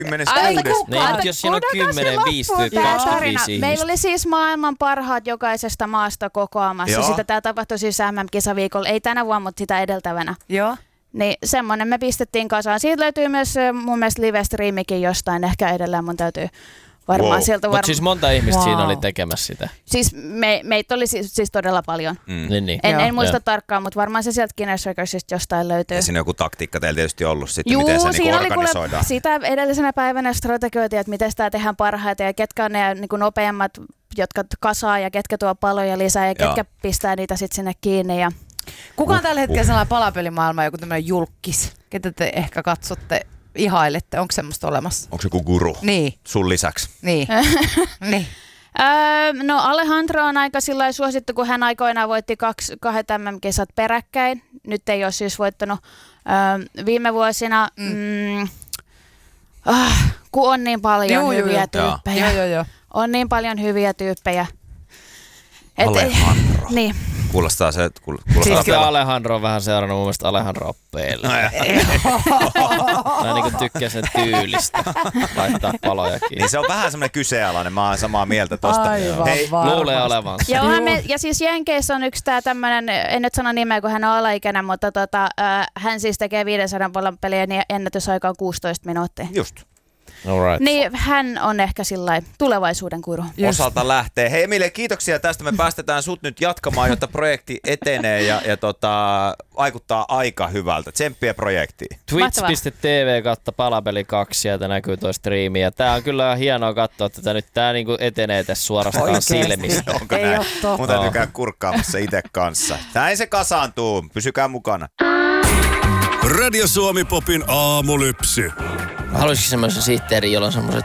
Niin, jos siinä on 10, 15, 25 Meillä oli siis maailman parhaat jokaisesta maasta kokoamassa. Joo. Sitä tämä tapahtui siis MM-kisaviikolla. Ei tänä vuonna, mutta sitä edeltävänä. Joo. Niin semmoinen me pistettiin kasaan. Siitä löytyy myös mun mielestä live-striimikin jostain. Ehkä edelleen mun täytyy varmaan sieltä Mutta siis monta ihmistä siinä oli tekemässä sitä. Siis meitä oli siis todella paljon. Niin. En muista tarkkaan, mutta varmaan se sieltä Guinness Recordsista jostain löytyy. Ja siinä on joku taktiikka teillä tietysti ollut sitten, miten se niinku organisoidaan. Sitä edellisenä päivänä strategioitiin, että miten sitä tehdään parhaiten ja ketkä on ne niinku nopeammat, jotka kasaa ja ketkä tuo paloja lisää ja ketkä pistää niitä sitten sinne kiinni. Ja kuka on tällä hetkellä sellainen palapelimaailma, joku tämmöinen julkkis, ketä te ehkä katsotte, ihailette? Onko semmoista olemassa? Onko joku guru? Niin. Sun lisäksi? Niin. Niin. No Alejandro on aika sillai suosittu, kun hän aikoinaan voitti kahdet MM-kisat peräkkäin. Nyt ei ole siis voittanut viime vuosina, kun on niin paljon hyviä tyyppejä. Joo. On niin paljon hyviä tyyppejä. Alejandro. Niin. Kuulostaa se, Siis Alejandro on vähän seurannut mun mielestä Alejandro oppeille. Mä niin tykkään sen tyylistä laittaa paloja kiinni. Niin se on vähän semmoinen kyseenalainen, mä oon samaa mieltä tosta. Luulee olevansa. Ja siis Jenkeissä on yksi tää tämmönen, en nyt sano nimeä, kun hän on alaikäinen, mutta hän siis tekee 500 pallon pelien ennätysaika on 16 minuuttia. Just. Alright. Niin hän on ehkä sillai tulevaisuuden guru. Osalta lähtee. Hei Emilie, kiitoksia tästä. Me päästetään sut nyt jatkamaan, jotta projekti etenee ja vaikuttaa aika hyvältä. Tsemppiä projektiin. Twitch.tv/palapeli 2, sieltä näkyy toi striimi. Ja tää on kyllä hienoa katsoa tätä nyt. Tää niinku etenee tässä suorastaan silmistä. Onko näin? Mun täytyy käydä kurkkaamassa itse kanssa. Näin se kasaantuu. Pysykää mukana. Radio Suomi Popin aamulypsy. Mä haluaisin semmoisen sihteerin, jolla on semmoiset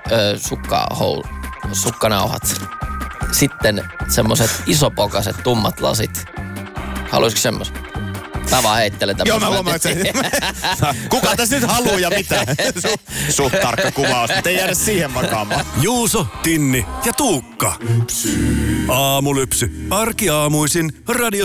sukkanauhat. Sitten semmoiset isopokaset tummat lasit. Haluaisitko semmoisen? Mä vaan heittelen tämmöisen. Joo, mä huomaan, että kuka tässä nyt haluaa ja mitä? Suht tarkka kuvaus, mutta ei jäädä siihen makaamaan. Juuso, Tinni ja Tuukka. Aamulypsy. Arkiaamuisin Radio